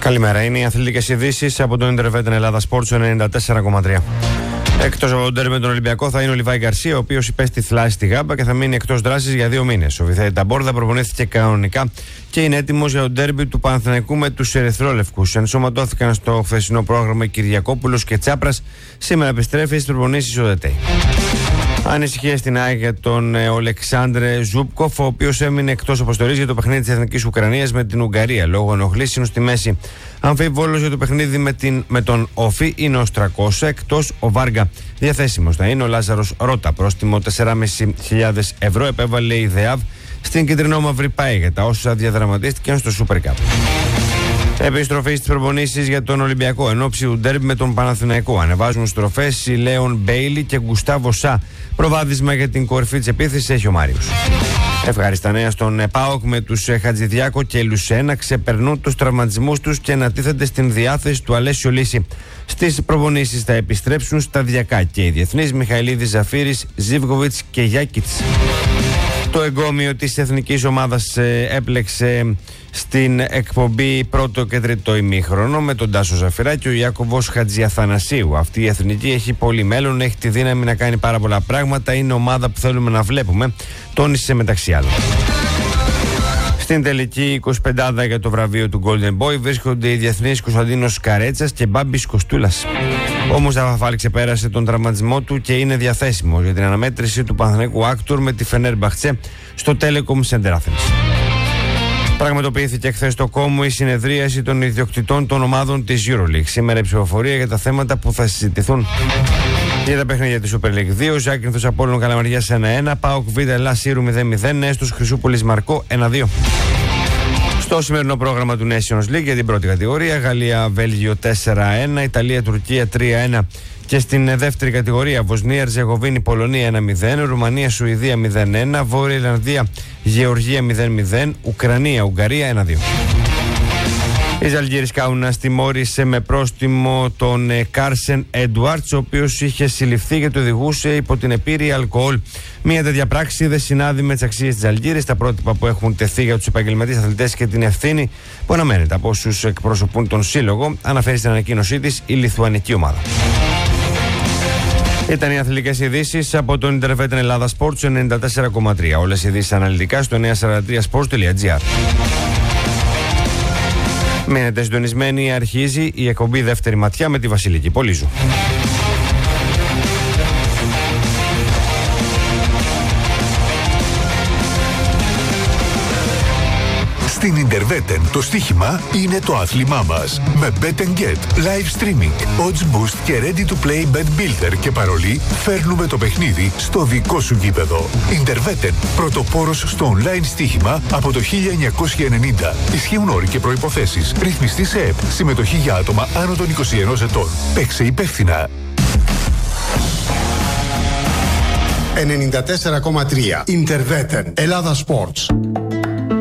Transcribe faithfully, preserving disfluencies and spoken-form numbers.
Καλημέρα, είναι οι αθλητικές ειδήσεις από το Ιντερβέτεν Ελλάδα Sports ενενήντα τέσσερα κόμμα τρία. Εκτός από τον ντέρμπι με τον Ολυμπιακό θα είναι ο Λιβάη Γκαρσία, ο οποίος υπέστη θλάση στη Γάμπα και θα μείνει εκτός δράσης για δύο μήνες. Ο Βιθέλη Ταμπόρδα προπονήθηκε κανονικά και είναι έτοιμος για τον ντέρμπι του Παναθηναϊκού με τους Ερυθρόλευκους. Ενσωματώθηκαν στο χθεσινό πρόγραμμα Κυριακόπουλος και Τσάπρας. Σήμερα επιστρέφει στις προπονήσεις ο ΔΕΤΕΙ. Ανησυχία στην ΑΕΚ για τον ε, Ολεξάνδρε Ζούπκοφ, ο οποίος έμεινε εκτός αποστολής για το παιχνίδι της Εθνικής Ουκρανίας με την Ουγγαρία λόγω ενοχλήσεων στη μέση. Αμφιβόλος για το παιχνίδι με, την, με τον Όφη είναι ο Στρακόσα, εκτός ο Βάργα. Διαθέσιμος θα είναι ο Λάζαρος Ρώτα. Πρόστιμο τέσσερις χιλιάδες πεντακόσια ευρώ επέβαλε η ΔΕΑΒ στην κεντρινόμαυρη ΠΑΕ για τα όσα διαδραματίστηκαν στο Super Cup. Επιστροφή στις προπονήσεις για τον Ολυμπιακό εν ώψη του ντέρμπι με τον Παναθηναϊκό. Ανεβάζουν στροφές οι Λέον Μπέιλι και Γκουστάβο Σα. Προβάδισμα για την κορυφή της επίθεσης έχει ο Μάριος. Ευχάριστα νέα στον ΠΑΟΚ με τους Χατζηδιάκο και Λουσένα ξεπερνούν τους τραυματισμούς τους και ανατίθενται στην διάθεση του Αλέσιο Λύση. Στις προπονήσεις θα επιστρέψουν σταδιακά και οι διεθνείς Μιχαηλίδης, Ζαφύρης, Ζίβκοβιτς και Γιάκητς. Το εγκόμιο της εθνικής ομάδας ε, έπλεξε στην εκπομπή πρώτο και τρίτο ημίχρονο με τον Τάσο Ζαφυρά και ο Ιάκωβος Χατζιαθανασίου. Αυτή η εθνική έχει πολύ μέλλον, έχει τη δύναμη να κάνει πάρα πολλά πράγματα. Είναι ομάδα που θέλουμε να βλέπουμε, τόνισε μεταξύ άλλων. Στην τελική εικοσιπεντάδα για το βραβείο του Golden Boy βρίσκονται οι διεθνείς Κωνσταντίνος Καρέτσας και Μπάμπης Κοστούλας. Όμως Αβαφάλ ξεπέρασε τον τραυματισμό του και είναι διαθέσιμο για την αναμέτρηση του Παναθηναϊκού Άκτουρ με τη Φενέρμπαχτσε στο Telecom Center Athens. Πραγματοποιήθηκε χθες στο Κόμου η συνεδρίαση των ιδιοκτητών των ομάδων της EuroLeague. Σήμερα η ψηφοφορία για τα θέματα που θα συζητηθούν. Για τα παιχνίδια της Super League δύο, Ζάκυνθος Απόλλων Καλαμαριάς ένα ένα, ΠΑΟΚ Β Ελλάς Σύρου μηδέν μηδέν, Νέστος Χρυσούπολης Μαρκό ένα δύο. Στο σημερινό πρόγραμμα του Nations League για την πρώτη κατηγορία, Γαλλία-Βέλγιο τέσσερα ένα, Ιταλία-Τουρκία τρία ένα. Και στην δεύτερη κατηγορία, Βοσνία-Ερζεγοβίνη-Πολωνία ένα μηδέν, Ρουμανία-Σουηδία μηδέν ένα, Βόρεια Ιρλανδία-Γεωργία μηδέν μηδέν, Ουκρανία-Ουγγαρία ένα δύο. Η Ζαλγκίρις Κάουνας τιμώρησε με πρόστιμο τον Κάρσεν Έντουαρτς, ο οποίος είχε συλληφθεί γιατί οδηγούσε υπό την επίρρρεια αλκοόλ. Μια τέτοια πράξη δεν συνάδει με τις αξίες της Ζαλγκίρις, τα πρότυπα που έχουν τεθεί για τους επαγγελματίες αθλητές και την ευθύνη που αναμένεται από όσους εκπροσωπούν τον σύλλογο, αναφέρει στην ανακοίνωσή της η λιθουανική ομάδα. Ήταν οι αθλητικές ειδήσεις από τον Ιντερβέτεν Ελλάδα Sports ενενήντα τέσσερα κόμμα τρία. Όλες οι ειδήσεις αναλυτικά στο εννιακόσια σαράντα τρία σπορτς τελεία τζι άρ. Μένετε συντονισμένοι, αρχίζει η εκπομπή Δεύτερη Ματιά με τη Βασιλική Πολύζου. Στην Ιντερβέτεν το στοίχημα είναι το άθλημά μας. Με Bet and Get, live streaming, odds boost και ready to play bet builder και παρολί φέρνουμε το παιχνίδι στο δικό σου γήπεδο. Ιντερβέτεν, πρωτοπόρος στο online στοίχημα από το χίλια εννιακόσια ενενήντα. Ισχύουν όροι και προϋποθέσεις. Ρυθμιστή σε ΕΠ. Συμμετοχή για άτομα άνω των είκοσι ενός ετών. Παίξε υπεύθυνα. ενενήντα τέσσερα κόμμα τρία Ιντερβέτεν Ελλάδα Sports.